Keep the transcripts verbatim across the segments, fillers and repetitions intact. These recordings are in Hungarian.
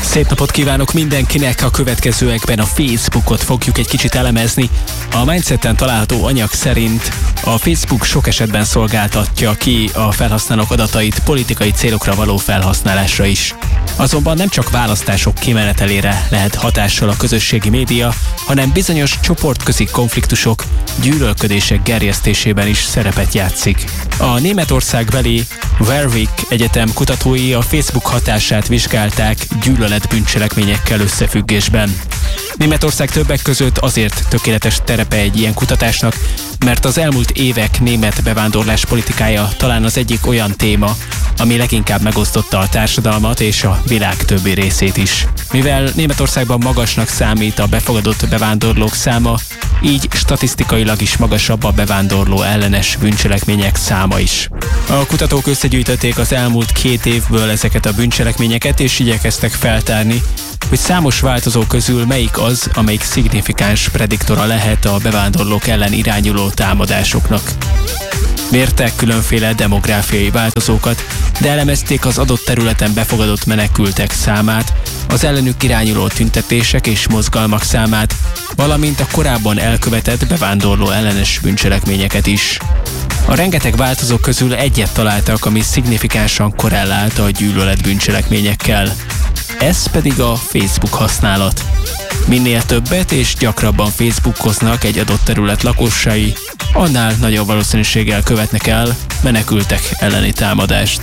Szép napot kívánok mindenkinek! A következőekben a Facebookot fogjuk egy kicsit elemezni. A Mindseten található anyag szerint a Facebook sok esetben szolgáltatja ki a felhasználók adatait politikai célokra való felhasználásra is. Azonban nem csak választások kimenetelére lehet hatással a közösségi média, hanem bizonyos csoportközi konfliktusok, gyűlölködések gerjesztésében is szerepet játszik. A németországbeli Warwick Egyetem kutatói a Facebook hatását vizsgálták gyűlöletbűncselekményekkel összefüggésben. Németország többek között azért tökéletes terepe egy ilyen kutatásnak, mert az elmúlt évek német bevándorlás politikája talán az egyik olyan téma, ami leginkább megosztotta a társadalmat és a világ többi részét is. Mivel Németországban magasnak számít a befogadott bevándorlók száma, így statisztikailag is magasabb a bevándorló ellenes bűncselekmények száma is. A kutatók összegyűjtötték az elmúlt két évből ezeket a bűncselekményeket, és igyekeztek feltárni, hogy számos változó közül melyik az, amelyik szignifikáns prediktora lehet a bevándorlók ellen irányuló támadásoknak. Mértek különféle demográfiai változókat, de elemezték az adott területen befogadott menekültek számát, az ellenük irányuló tüntetések és mozgalmak számát, valamint a korábban elkövetett bevándorló ellenes bűncselekményeket is. A rengeteg változó közül egyet találtak, ami szignifikánsan korrelált a gyűlölet bűncselekményekkel. Ez pedig a Facebook használat. Minél többet és gyakrabban Facebookoznak egy adott terület lakosai, annál nagyobb valószínűséggel követnek el menekültek elleni támadást.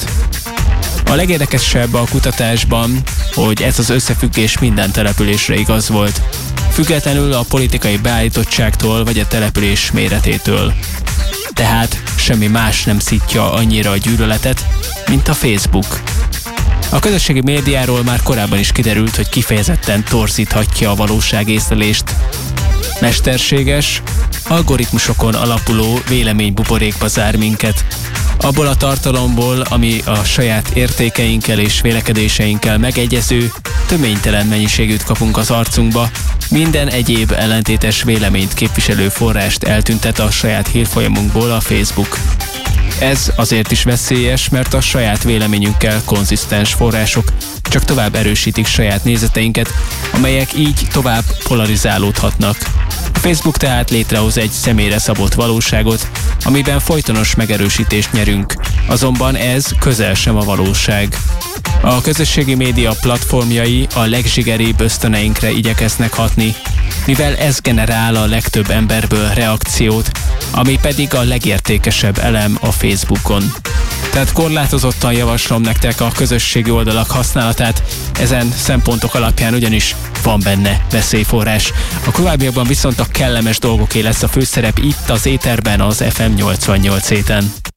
A legérdekesebb a kutatásban, hogy ez az összefüggés minden településre igaz volt, függetlenül a politikai beállítottságtól vagy a település méretétől. Tehát semmi más nem szítja annyira a gyűlöletet, mint a Facebook. A közösségi médiáról már korábban is kiderült, hogy kifejezetten torzíthatja a valóságészlelést. Mesterséges, algoritmusokon alapuló véleménybuborékba zár minket. Abból a tartalomból, ami a saját értékeinkkel és vélekedéseinkkel megegyező, töménytelen mennyiségűt kapunk az arcunkba, minden egyéb ellentétes véleményt képviselő forrást eltüntet a saját hírfolyamunkból a Facebook. Ez azért is veszélyes, mert a saját véleményünkkel konzisztens források csak tovább erősítik saját nézeteinket, amelyek így tovább polarizálódhatnak. A Facebook tehát létrehoz egy személyre szabott valóságot, amiben folytonos megerősítést nyerünk, azonban ez közel sem a valóság. A közösségi média platformjai a legzsigeribb ösztöneinkre igyekeznek hatni, mivel ez generál a legtöbb emberből reakciót, ami pedig a legértékesebb elem a Facebookon. Tehát korlátozottan javaslom nektek a közösségi oldalak használatát, ezen szempontok alapján ugyanis van benne veszélyforrás. A továbbiakban viszont a kellemes dolgoké lesz a főszerep itt az éterben az ef em nyolcvannyolc héten.